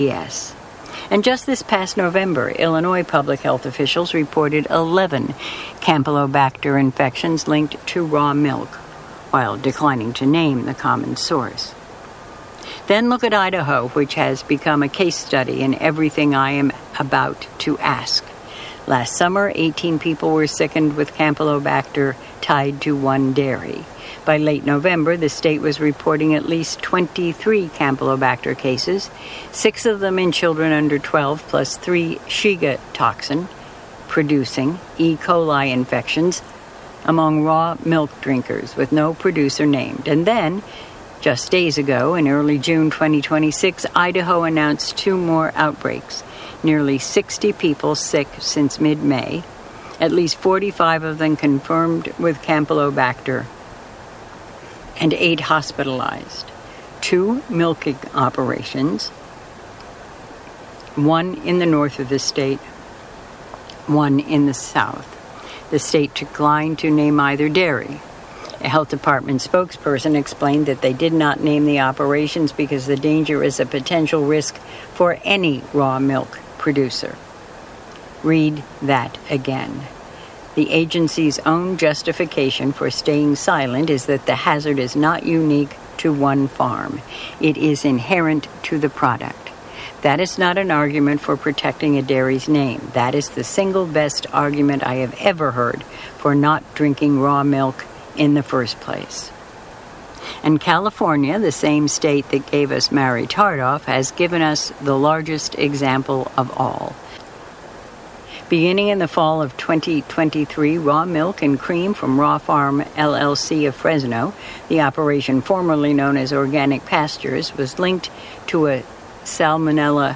Yes. And just this past November, Illinois public health officials reported 11 Campylobacter infections linked to raw milk, while declining to name the common source. Then look at Idaho, which has become a case study in everything I am about to ask. Last summer, 18 people were sickened with Campylobacter tied to one dairy. By late November, the state was reporting at least 23 Campylobacter cases, 6 of them in children under 12, plus 3 Shiga toxin-producing E. coli infections among raw milk drinkers, with no producer named. And then, just days ago, in early June 2026, Idaho announced 2 more outbreaks. Nearly 60 people sick since mid-May, at least 45 of them confirmed with Campylobacter, and 8 hospitalized. 2 milking operations, 1 in the north of the state, 1 in the south. The state declined to name either dairy. A health department spokesperson explained that they did not name the operations because the danger is a potential risk for any raw milk producer. Read that again. The agency's own justification for staying silent is that the hazard is not unique to one farm. It is inherent to the product. That is not an argument for protecting a dairy's name. That is the single best argument I have ever heard for not drinking raw milk in the first place. And California, the same state that gave us Mary Tardoff, has given us the largest example of all. Beginning in the fall of 2023, raw milk and cream from Raw Farm LLC of Fresno, the operation formerly known as Organic Pastures, was linked to a Salmonella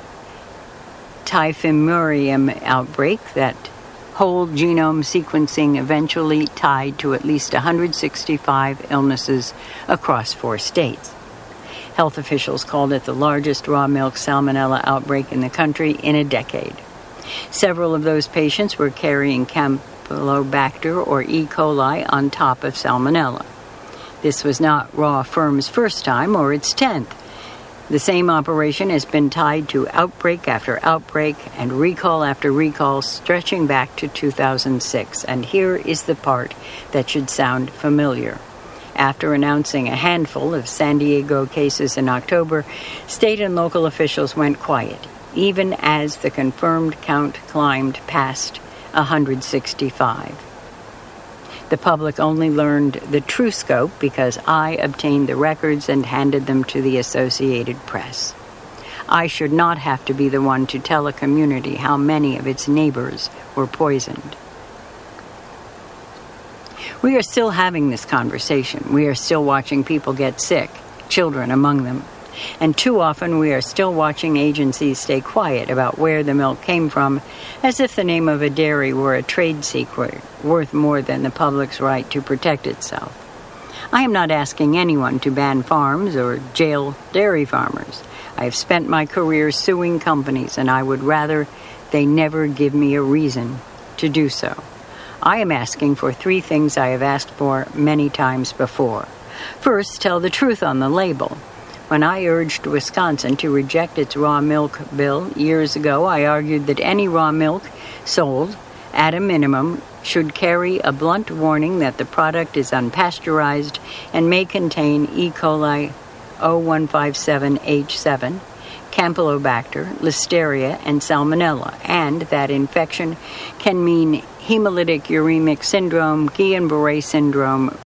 typhimurium outbreak that whole genome sequencing eventually tied to at least 165 illnesses across 4 states. Health officials called it the largest raw milk salmonella outbreak in the country in a decade. Several of those patients were carrying Campylobacter or E. coli on top of Salmonella. This was not Raw Firm's first time or its 10th. The same operation has been tied to outbreak after outbreak and recall after recall, stretching back to 2006. And here is the part that should sound familiar. After announcing a handful of San Diego cases in October, state and local officials went quiet, even as the confirmed count climbed past 165. The public only learned the true scope because I obtained the records and handed them to the Associated Press. I should not have to be the one to tell a community how many of its neighbors were poisoned. We are still having this conversation. We are still watching people get sick, children among them. And too often we are still watching agencies stay quiet about where the milk came from, as if the name of a dairy were a trade secret worth more than the public's right to protect itself. I am not asking anyone to ban farms or jail dairy farmers. I have spent my career suing companies, and I would rather they never give me a reason to do so. I am asking for 3 things I have asked for many times before. First, tell the truth on the label. When I urged Wisconsin to reject its raw milk bill years ago, I argued that any raw milk sold, at a minimum, should carry a blunt warning that the product is unpasteurized and may contain E. coli 0157H7, Campylobacter, Listeria, and Salmonella, and that infection can mean hemolytic uremic syndrome, Guillain-Barré syndrome,